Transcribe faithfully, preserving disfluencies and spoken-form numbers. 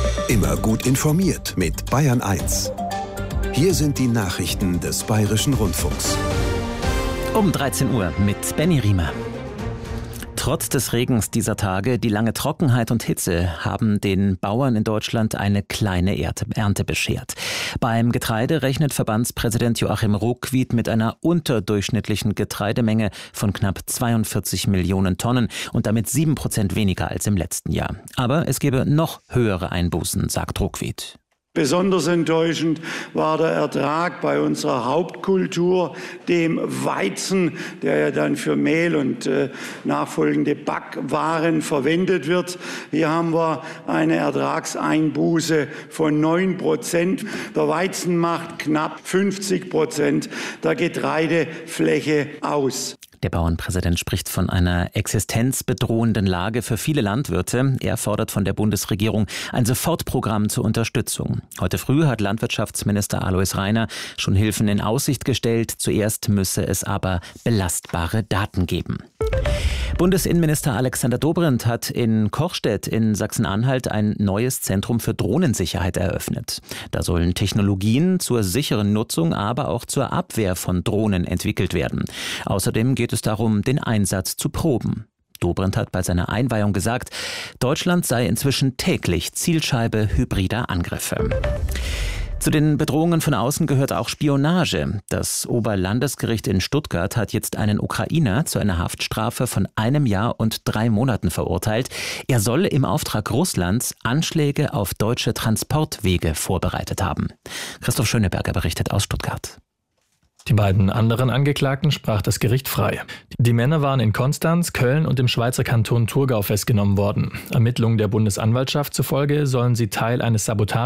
Immer gut informiert mit Bayern eins. Hier sind die Nachrichten des Bayerischen Rundfunks. Um dreizehn Uhr mit Benny Riemer. Trotz des Regens dieser Tage, die lange Trockenheit und Hitze haben den Bauern in Deutschland eine kleine Ernte beschert. Beim Getreide rechnet Verbandspräsident Joachim Ruckwied mit einer unterdurchschnittlichen Getreidemenge von knapp zweiundvierzig Millionen Tonnen und damit sieben Prozent weniger als im letzten Jahr. Aber es gebe noch höhere Einbußen, sagt Ruckwied. Besonders enttäuschend war der Ertrag bei unserer Hauptkultur, dem Weizen, der ja dann für Mehl und äh, nachfolgende Backwaren verwendet wird. Hier haben wir eine Ertragseinbuße von neun Prozent. Der Weizen macht knapp fünfzig Prozent der Getreidefläche aus. Der Bauernpräsident spricht von einer existenzbedrohenden Lage für viele Landwirte. Er fordert von der Bundesregierung ein Sofortprogramm zur Unterstützung. Heute früh hat Landwirtschaftsminister Alois Rainer schon Hilfen in Aussicht gestellt. Zuerst müsse es aber belastbare Daten geben. Bundesinnenminister Alexander Dobrindt hat in Kochstedt in Sachsen-Anhalt ein neues Zentrum für Drohnensicherheit eröffnet. Da sollen Technologien zur sicheren Nutzung, aber auch zur Abwehr von Drohnen entwickelt werden. Außerdem geht es darum, den Einsatz zu proben. Dobrindt hat bei seiner Einweihung gesagt, Deutschland sei inzwischen täglich Zielscheibe hybrider Angriffe. Zu den Bedrohungen von außen gehört auch Spionage. Das Oberlandesgericht in Stuttgart hat jetzt einen Ukrainer zu einer Haftstrafe von einem Jahr und drei Monaten verurteilt. Er soll im Auftrag Russlands Anschläge auf deutsche Transportwege vorbereitet haben. Christoph Schöneberger berichtet aus Stuttgart. Die beiden anderen Angeklagten sprach das Gericht frei. Die Männer waren in Konstanz, Köln und im Schweizer Kanton Thurgau festgenommen worden. Ermittlungen der Bundesanwaltschaft zufolge sollen sie Teil eines Sabotage